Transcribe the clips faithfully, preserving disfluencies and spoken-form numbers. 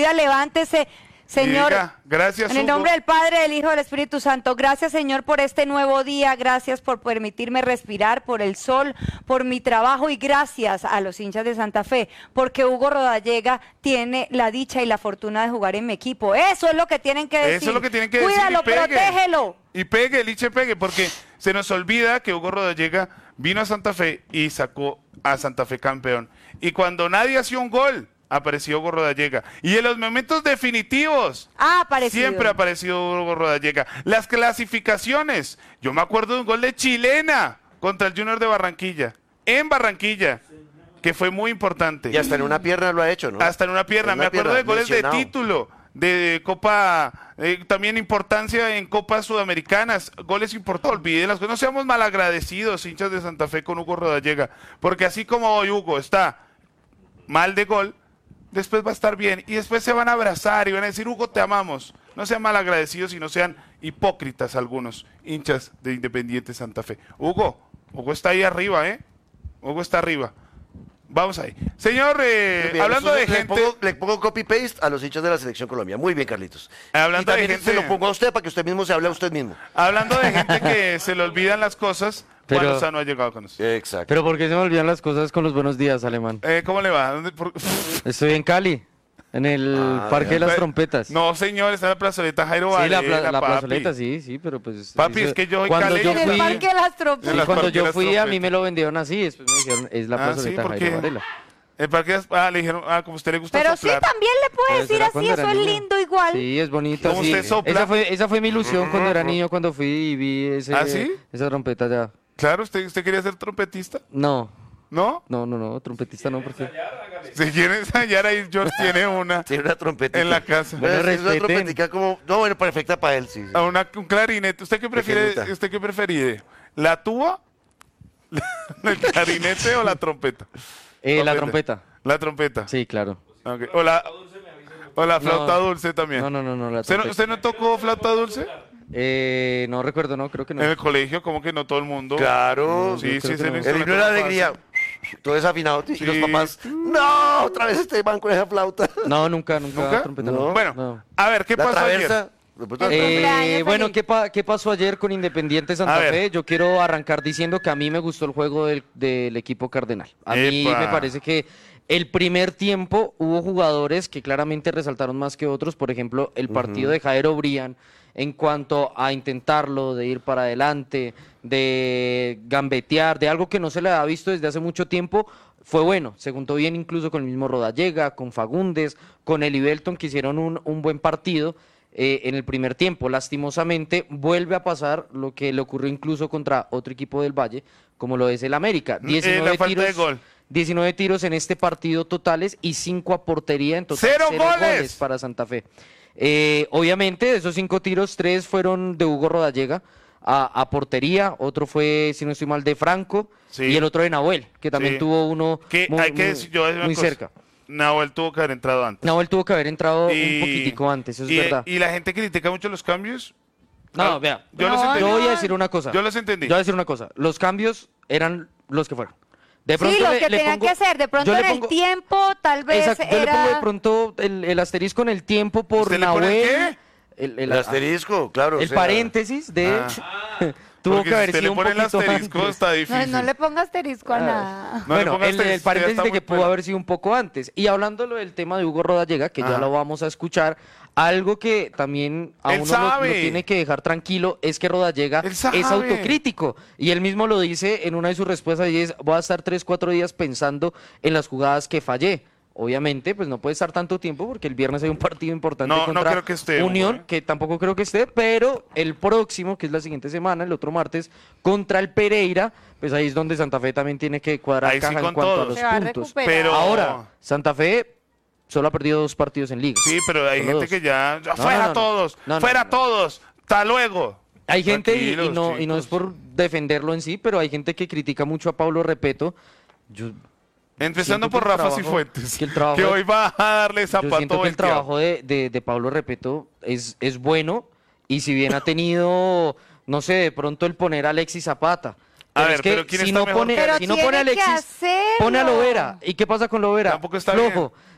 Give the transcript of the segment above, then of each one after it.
vida, levántese. Señor, diga, gracias, en el Hugo. nombre del Padre, del Hijo y del Espíritu Santo, gracias, Señor, por este nuevo día, gracias por permitirme respirar, por el sol, por mi trabajo, y gracias a los hinchas de Santa Fe, porque Hugo Rodallega tiene la dicha y la fortuna de jugar en mi equipo. Eso es lo que tienen que decir. Eso es lo que tienen que Cuídalo, decir. Cuídalo, protégelo. Y pegue, Liche, pegue, porque se nos olvida que Hugo Rodallega vino a Santa Fe y sacó a Santa Fe campeón. Y cuando nadie hacía un gol, apareció Hugo Rodallega. Y en los momentos definitivos ha aparecido. siempre ha aparecido Hugo Rodallega. Las clasificaciones. Yo me acuerdo de un gol de Chilena contra el Junior de Barranquilla. En Barranquilla. Que fue muy importante. Y hasta en una pierna lo ha hecho, ¿no? Hasta en una pierna. En una me acuerdo pierna, de goles lesionado. de título. De Copa, eh, también importancia en Copas Sudamericanas, goles importantes, olviden las cosas, no seamos malagradecidos, hinchas de Santa Fe, con Hugo Rodallega, porque así como hoy Hugo está mal de gol, después va a estar bien, y después se van a abrazar y van a decir, Hugo, te amamos. No sean malagradecidos y no sean hipócritas algunos hinchas de Independiente Santa Fe. Hugo, Hugo está ahí arriba, ¿eh? Hugo está arriba. Vamos ahí. Señor, eh, Bien, hablando de le gente... Pongo, le pongo copy-paste a los hinchas de la Selección Colombia. Muy bien, Carlitos. Hablando y también de gente... se lo pongo a usted para que usted mismo se hable a usted mismo. Hablando de gente que se le olvidan las cosas, Pero- Juan Lozano ha llegado con nosotros. Exacto. Pero ¿por qué se me olvidan las cosas con los buenos días, Alemán? Eh, ¿Cómo le va? ¿Dónde- por- Estoy en Cali, en el Ah, Parque de las Trompetas. No, señor, está en la plazoleta Jairo sí, la, Varela, pla- la papi. plazoleta, sí, sí, pero pues... Papi, eso- es que yo soy cuando yo caleño. En el fui, Parque de las sí, Trompetas. En las cuando Parque de yo las fui a mí Trompetas. me lo vendieron así, después me dijeron, es la Ah, sí, plazoleta ¿por Jairo qué? Varela. El parque, ah, le dijeron, ah, como a usted le gusta Pero sí, soplar. también le puede Pues decir era así, cuando eso era es niño. lindo igual. Sí, es bonito. ¿Cómo sí. usted sopla? Esa fue, esa fue mi ilusión cuando era niño, cuando fui y vi ese, ¿Ah, sí? esa trompeta ya. Claro, ¿usted, ¿usted quería ser trompetista? No, ¿No? no, no, no, trompetista no, porque... Si quiere ensayar, ahí George tiene una Tiene una trompeta. en la casa. Bueno, Bueno, es una respeten. trompetica como... No, bueno, perfecta para él, sí. sí. A una, un clarinete. ¿Usted qué prefiere? Pequeñita. ¿Usted qué prefiere? ¿La tuba? ¿El clarinete o la trompeta? Eh, la Trompeta. trompeta, La trompeta. sí, claro. Ok. O la, o la flauta No. dulce también. No, no, no, no, la ¿Usted, no, trompeta. usted no tocó flauta dulce? Eh, no recuerdo, no, creo que no. En el colegio, como que no todo el mundo. Claro. Sí, sí, creo es que el no. El himno instrumento de la más alegría. fácil. Todo desafinado. Y Sí. los papás... ¡No! Otra vez este man con esa flauta. No, nunca, nunca, ¿Nunca? trompeta No. no. Bueno, No. a ver, ¿qué La pasó ayer? traversa. De pronto- Eh, Eh, Cumpleaños bueno, feliz. ¿qué, pa- ¿qué pasó ayer con Independiente Santa A ver. Fe? Yo quiero arrancar diciendo que a mí me gustó el juego del, del equipo cardenal. A mí Epa. me parece que el primer tiempo hubo jugadores que claramente resaltaron más que otros. Por ejemplo, el partido de Jairo Brian en cuanto a intentarlo, de ir para adelante, de gambetear, de algo que no se le ha visto desde hace mucho tiempo. Fue bueno, se juntó bien incluso con el mismo Rodallega, con Fagundes, con Eli Belton, que hicieron un, un buen partido eh, en el primer tiempo. Lastimosamente vuelve a pasar lo que le ocurrió incluso contra otro equipo del Valle, como lo es el América. Eh, diecinueve la falta tiros, de gol. diecinueve tiros en este partido totales y cinco a portería en total. ¡Cero goles! para Santa Fe. Eh, obviamente, de esos cinco tiros, tres fueron de Hugo Rodallega a, a portería, otro fue, si no estoy mal, de Franco, Sí. y el otro de Nahuel, que también Sí. tuvo uno Que muy, hay que muy- decir, yo voy a decir una muy cosa. cerca. Nahuel tuvo que haber entrado antes. Nahuel tuvo que haber entrado Y- un poquitico antes, eso es y, verdad. Y la gente critica mucho los cambios. No, Ah, vea, Yo No, los entendí. yo voy a decir una cosa. Yo los entendí. Yo voy a decir una cosa. Los cambios eran los que fueron. De pronto Sí, lo le- que le tenían pongo- que hacer. De pronto yo le en el pongo- tiempo, tal vez Exacto, yo le era... pongo de pronto el, el asterisco en el tiempo por ¿Usted le pone el Nahuel. qué? El, El asterisco, claro. o el sea, paréntesis de... Ah. tuvo Porque que haber si usted sido le un pone el poquito asterisco, antes. está No, difícil. no le ponga asterisco a nada. No le Bueno, ponga el, el asterisco, ya paréntesis está de muy que pudo bueno. haber sido un poco antes. Y hablando del tema de Hugo Rodallega, que ya Ajá. lo vamos a escuchar, algo que también a Él uno lo- lo, sabe. tiene que dejar tranquilo es que Rodallega Él es sabe. autocrítico. Y él mismo lo dice en una de sus respuestas y es, voy a estar tres, cuatro días pensando en las jugadas que fallé. Obviamente, pues no puede estar tanto tiempo porque el viernes hay un partido importante No, no contra creo que esté, Unión, Hugo, ¿eh? que tampoco creo que esté, pero el próximo, que es la siguiente semana, el otro martes, contra el Pereira, pues ahí es donde Santa Fe también tiene que cuadrar Ahí sí caja con en cuanto todos. a los Se va a puntos. recuperar. Pero Ahora, Santa Fe solo ha perdido dos partidos en liga. Sí, pero hay Solo gente dos. que ya, ya No, fuera no, no. todos, No, no, fuera no. todos, hasta luego. Hay gente, y, y Tranquilos, no, y no es chicos. por defenderlo en sí, pero hay gente que critica mucho a Pablo Repeto. Yo Empezando siento por que el Rafa trabajo- Cifuentes, que el trabajo que de- hoy va a darle Yo zapato siento que el volteado. trabajo de, de, de Pablo Repeto es, es bueno, y si bien ha tenido, no sé, de pronto el poner a Alexis Zapata. A Pero ver, es que pero ¿quién si está no mejor pone, que Pero si no pone a tiene que Alexis, hacerlo. pone a Lovera. ¿Y qué pasa con Lovera? Tampoco está Flojo.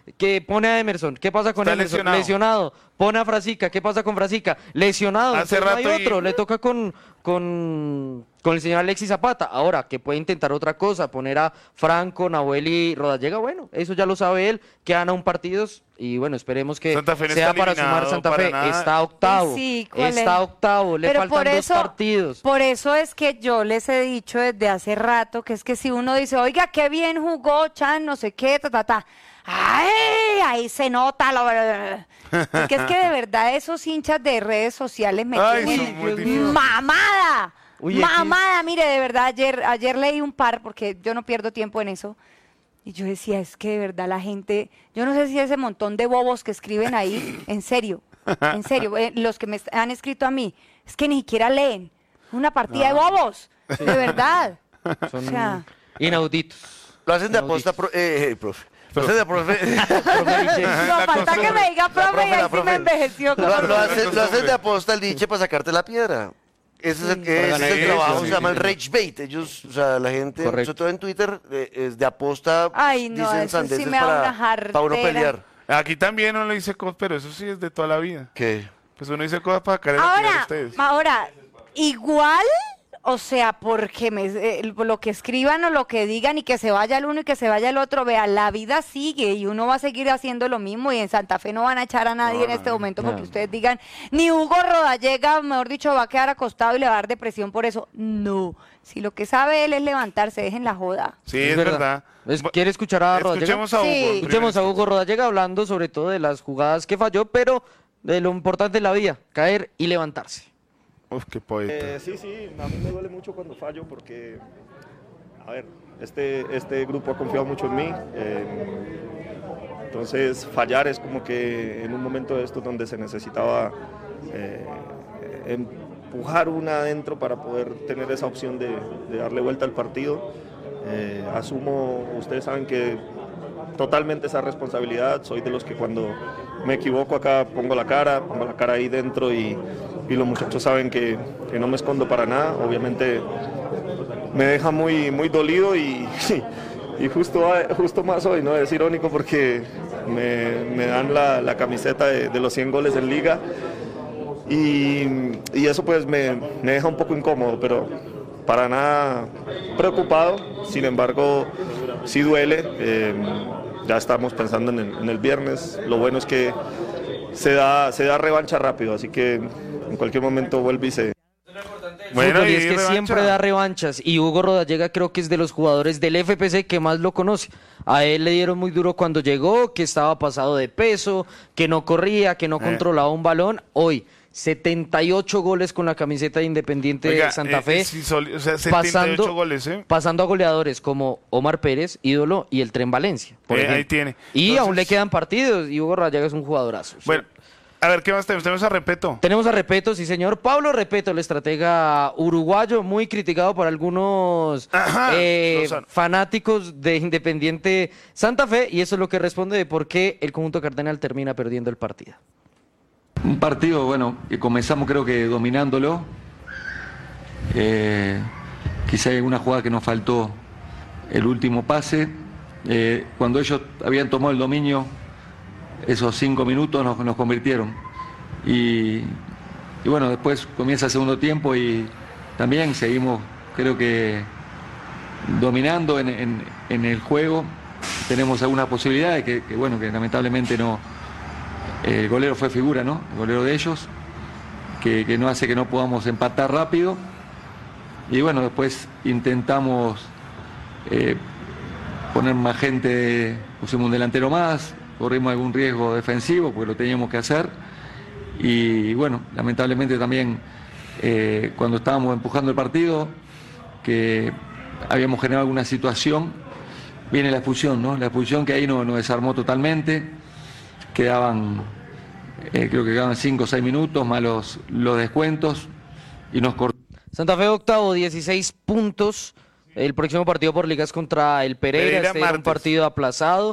que pone a Emerson, ¿qué pasa con Está Emerson? lesionado. Lesionado. Pone a Frasica, ¿qué pasa con Frasica? Lesionado, Hace entonces no hay rato y- otro, le toca con, con, con el señor Alexis Zapata. Ahora, que puede intentar otra cosa, poner a Franco, Nahuel y Rodallega, bueno, eso ya lo sabe él, que gana un partido y bueno, esperemos que Santa Fe no sea está para sumar eliminado Santa para Fe. nada. Está octavo, Sí, ¿cuál está es? octavo, le Pero faltan por dos eso, partidos. por eso es que yo les he dicho desde hace rato que es que si uno dice, oiga, qué bien jugó Chan, no sé qué, ta, ta, ta. ¡Ay! Ahí se nota lo... Porque es que de verdad esos hinchas de redes sociales me Ay, tienen son muy Dios mío. mamada. Uy, aquí- Mamada, mire, de verdad, ayer, ayer leí un par, porque yo no pierdo tiempo en eso. Y yo decía, es que de verdad la gente, yo no sé si ese montón de bobos que escriben ahí, en serio, en serio, eh, los que me han escrito a mí, es que ni siquiera leen. Una partida de bobos, de verdad. Son O sea, inauditos. Lo hacen de Inauditos. aposta, pro- eh, eh, profe. Lo hacen de profe. Profe Michel. no, falta que me diga profe, profe, y la ahí sí profe. me envejeció. Lo, como- lo hacen, lo hacen de aposta el diche para sacarte la piedra. Ese es el, ese es ganar el trabajo, eso, se sí, llama sí, el sí. rage bait. Ellos, o sea, la gente, Correcto. sobre todo en Twitter, eh, es de aposta, Ay, no, dicen eso sí sandeces me da para, una jartera. para uno pelear. Aquí también uno le dice cosas, pero eso sí es de toda la vida. ¿Qué? Pues uno dice cosas para caer a Ahora, ustedes. ahora, igual, o sea, porque me, eh, lo que escriban o lo que digan y que se vaya el uno y que se vaya el otro, vea, la vida sigue y uno va a seguir haciendo lo mismo y en Santa Fe no van a echar a nadie No, en no, este no. momento No. porque ustedes digan, ni Hugo Rodallega, mejor dicho, va a quedar acostado y le va a dar depresión por eso. No, si lo que sabe él es levantarse, dejen la joda. Sí, es verdad. Es- Bu- ¿Quiere escuchar a Rodallega? Escuchemos a Hugo. Sí. en primera Escuchemos a Hugo Rodallega hablando sobre todo de las jugadas que falló, pero de lo importante en la vida, caer y levantarse. Uf, qué poeta. Eh, sí, sí, a mí me duele mucho cuando fallo porque, a ver, este, este grupo ha confiado mucho en mí. eh, entonces, fallar es como que en un momento de esto donde se necesitaba eh, empujar una adentro para poder tener esa opción de, de darle vuelta al partido. Eh, asumo, ustedes saben que totalmente esa responsabilidad. Soy de los que cuando me equivoco acá pongo la cara, pongo la cara ahí dentro y, y los muchachos saben que, que no me escondo para nada. Obviamente me deja muy, muy dolido y, y justo, justo más hoy, ¿no? Es irónico porque me, me dan la, la camiseta de, de los cien goles en liga y, y eso pues me, me deja un poco incómodo, pero para nada preocupado. Sin embargo, sí duele. eh, ya estamos pensando en el, en el viernes. Lo bueno es que se da, se da revancha rápido, así que en cualquier momento vuelve y se... Bueno, Fútbol, y y es que revancha. siempre da revanchas y Hugo Rodallega creo que es de los jugadores del F P C que más lo conoce. A él le dieron muy duro cuando llegó, que estaba pasado de peso, que no corría, que no Eh. controlaba un balón. Hoy, setenta y ocho goles con la camiseta de Independiente Oiga, de Santa eh, Fe. es insoli- o sea, setenta y ocho pasando, goles, ¿eh? pasando a goleadores como Omar Pérez, ídolo, y el Tren Valencia. Por Eh, ejemplo. ahí tiene. Y Entonces- aún le quedan partidos y Hugo Rodallega es un jugadorazo. Bueno, a ver, ¿qué más tenemos? Tenemos a Repeto. Tenemos a Repeto, sí señor. Pablo Repeto, el estratega uruguayo, muy criticado por algunos Ajá, eh, Lozano. fanáticos de Independiente Santa Fe, y eso es lo que responde de por qué el conjunto cardenal termina perdiendo el partido. Un partido, bueno, que comenzamos creo que dominándolo. Eh, quizá hay alguna jugada que nos faltó el último pase. Eh, cuando ellos habían tomado el dominio, esos cinco minutos nos, nos convirtieron. Y, y bueno, después comienza el segundo tiempo y también seguimos, creo que, dominando en, en- en el juego. Tenemos algunas posibilidades que, que, bueno, que lamentablemente no... El golero fue figura, ¿no? El golero de ellos, que, que no hace que no podamos empatar rápido. Y bueno, después intentamos eh, poner más gente, pusimos un delantero más, corrimos algún riesgo defensivo, porque lo teníamos que hacer. Y bueno, lamentablemente también eh, cuando estábamos empujando el partido, que habíamos generado alguna situación, viene la expulsión, ¿no? La expulsión que ahí nos, nos desarmó totalmente. Quedaban, eh, creo que quedaban cinco o seis minutos, más los, los descuentos, y nos cortó. Santa Fe octavo, dieciséis puntos. El próximo partido por ligas contra el Pereira. Pereira, Este era un martes. partido aplazado.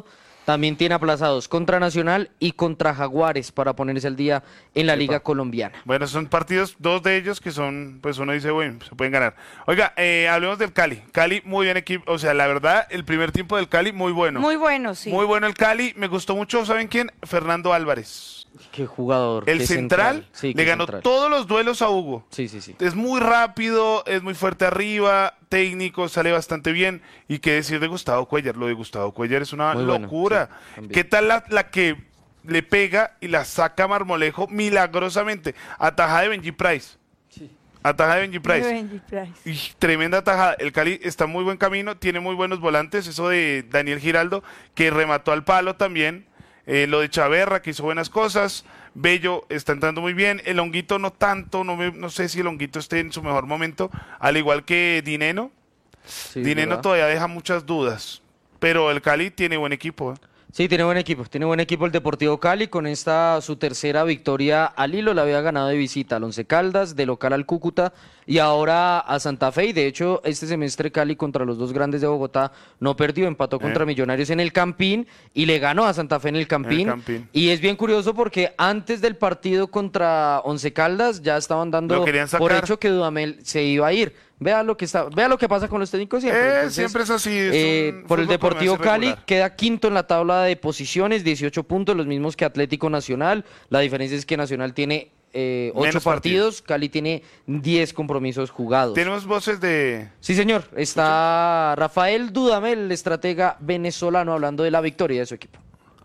también tiene aplazados contra Nacional y contra Jaguares para ponerse al día en la Epa. Liga Colombiana. Bueno, son partidos, dos de ellos que son, pues uno dice, bueno, se pueden ganar. Oiga, eh, hablemos del Cali. Cali, muy bien equipo, o sea, la verdad, el primer tiempo del Cali, muy bueno. Muy bueno, sí. Muy bueno el Cali, me gustó mucho, ¿saben quién? Fernando Álvarez. Qué jugador. El qué central, Sí, le qué ganó central. todos los duelos a Hugo. Sí, sí, sí. Es muy rápido, es muy fuerte arriba, técnico, sale bastante bien. Y qué decir de Gustavo Cuellar. Lo de Gustavo Cuellar es una Muy bueno, locura. sí, también. ¿Qué tal la, la que le pega y la saca Marmolejo milagrosamente? Atajada de Benji Price. Atajada de Benji Price. Benji Price. Y tremenda atajada. El Cali está en muy buen camino, tiene muy buenos volantes. Eso de Daniel Giraldo, que remató al palo también. Eh, lo de Chaverra, que hizo buenas cosas. Bello está entrando muy bien. El Honguito no tanto, no, me, no sé si el Honguito esté en su mejor momento. Al igual que Dineno. Sí, Dineno ¿verdad? todavía deja muchas dudas. Pero el Cali tiene buen equipo. ¿eh? Sí, tiene buen equipo, tiene buen equipo el Deportivo Cali, con esta su tercera victoria al hilo, la había ganado de visita al Once Caldas, de local al Cúcuta y ahora a Santa Fe, y de hecho este semestre Cali contra los dos grandes de Bogotá no perdió, empató contra Eh. Millonarios en el Campín y le ganó a Santa Fe en el Campín, Campín. y es bien curioso porque antes del partido contra Once Caldas ya estaban dando Lo querían por sacar. hecho que Dudamel se iba a ir. Vea lo que está, vea lo que pasa con los técnicos siempre. Eh, Entonces, siempre es así. es eh, un por el fútbol Deportivo colombiano Cali irregular. queda quinto en la tabla de posiciones, dieciocho puntos, los mismos que Atlético Nacional. La diferencia es que Nacional tiene eh, ocho Menos partidos, Cali tiene diez compromisos jugados. Tenemos voces de... Sí, señor. Está Rafael Dudamel, el estratega venezolano, hablando de la victoria de su equipo.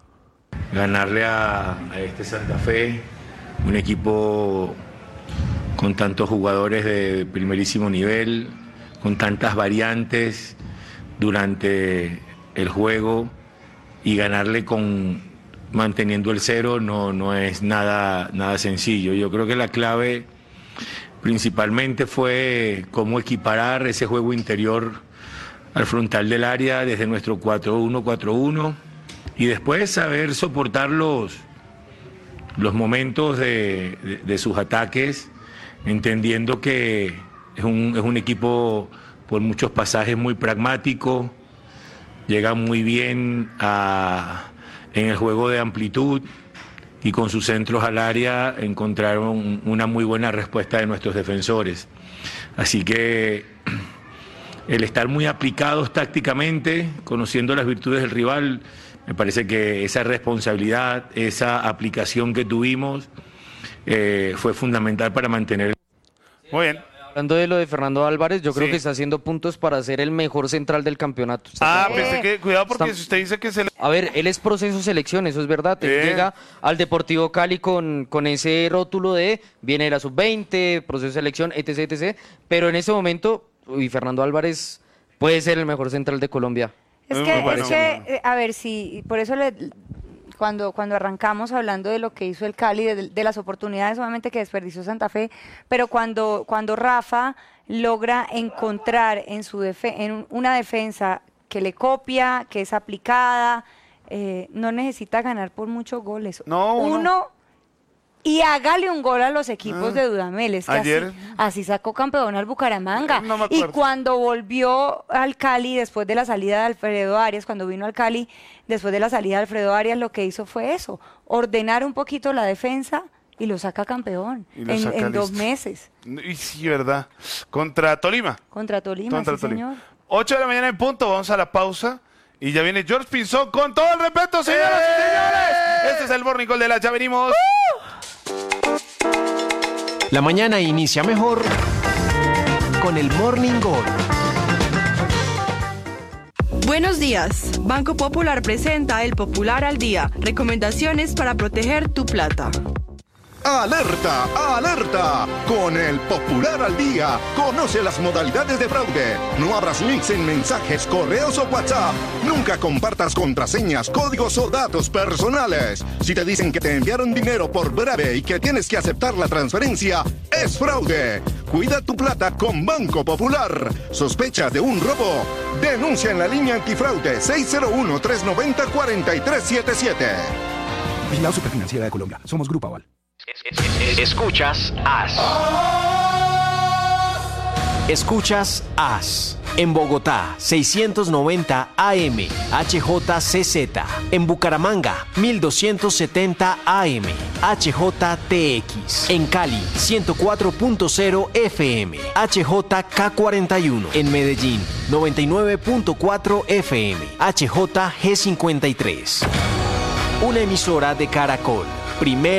Ganarle a, a este Santa Fe, un equipo con tantos jugadores de primerísimo nivel, con tantas variantes durante el juego, y ganarle con manteniendo el cero no, no es nada, nada sencillo. Yo creo que la clave principalmente fue cómo equiparar ese juego interior al frontal del área desde nuestro cuatro uno cuatro uno, y después saber soportar los, los momentos de, de, de sus ataques, entendiendo que es un, es un equipo por muchos pasajes muy pragmático, llega muy bien a, en el juego de amplitud, y con sus centros al área encontraron una muy buena respuesta de nuestros defensores. Así que el estar muy aplicados tácticamente, conociendo las virtudes del rival, me parece que esa responsabilidad, esa aplicación que tuvimos eh, fue fundamental para mantener. Muy bien. Hablando de lo de Fernando Álvarez, yo creo Sí. que está haciendo puntos para ser el mejor central del campeonato. Está Ah, haciendo- pensé que... Cuidado porque Está- si usted dice que se le... A ver, él es proceso selección, eso es verdad. Él Eh. llega al Deportivo Cali con, con ese rótulo de viene de la sub veinte, proceso selección, etc, etcétera. Pero en ese momento, uy, Fernando Álvarez puede ser el mejor central de Colombia. Es Muy que, bueno. es que eh, a ver, si por eso le, cuando, cuando arrancamos hablando de lo que hizo el Cali, de, de las oportunidades obviamente que desperdició Santa Fe, pero cuando, cuando Rafa logra encontrar en, su defe- en un- una defensa que le copia, que es aplicada, eh, no necesita ganar por muchos goles. No, uno. uno y hágale un gol a los equipos Ah. de Dudamel. Es que Ayer- así, así sacó campeón al Bucaramanga. No me y acuerdo. cuando volvió al Cali, después de la salida de Alfredo Arias, cuando vino al Cali, después de la salida de Alfredo Arias, lo que hizo fue eso, ordenar un poquito la defensa y lo saca campeón Y lo en, saca en dos listo. meses Y sí, ¿verdad? Contra Tolima. contra Tolima, Contra sí, Tolima. señor. ocho de la mañana en punto, vamos a la pausa. Y ya viene George Pinzón con todo el respeto, señoras y señores. Este es el Morning Call de la Ya venimos. La mañana inicia mejor con el Morning Call. Buenos días. Banco Popular presenta el Popular al Día. Recomendaciones para proteger tu plata. ¡Alerta! ¡Alerta! Con el Popular al Día, conoce las modalidades de fraude. No abras links en mensajes, correos o WhatsApp. Nunca compartas contraseñas, códigos o datos personales. Si te dicen que te enviaron dinero por breve y que tienes que aceptar la transferencia, es fraude. Cuida tu plata con Banco Popular. ¿Sospechas de un robo? Denuncia en la línea antifraude seis cero uno, tres nueve cero, cuatro tres siete siete. Vigilado Superfinanciera de Colombia. Somos Grupo Aval. Escuchas As. Escuchas As. En Bogotá, seiscientos noventa A M, H J C Z. En Bucaramanga, mil doscientos setenta A M, H J T X. En Cali, ciento cuatro punto cero F M, H J K cuarenta y uno. En Medellín, noventa y nueve punto cuatro F M, H J G cincuenta y tres. Una emisora de Caracol. Primera